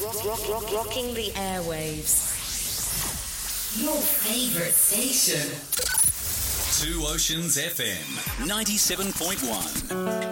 Rocking the airwaves. Your favorite station. Two Oceans FM 97.1.